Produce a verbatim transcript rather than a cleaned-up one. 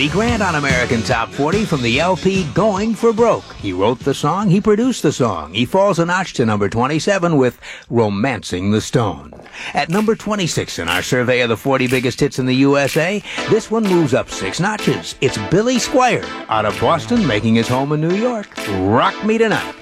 Eddie Grant on American Top forty from the L P Going for Broke. He wrote the song, he produced the song. He falls a notch to number twenty-seven with Romancing the Stone. At number twenty-six in our survey of the forty biggest hits in the U S A, this one moves up six notches. It's Billy Squier out of Boston, making his home in New York. Rock Me Tonight.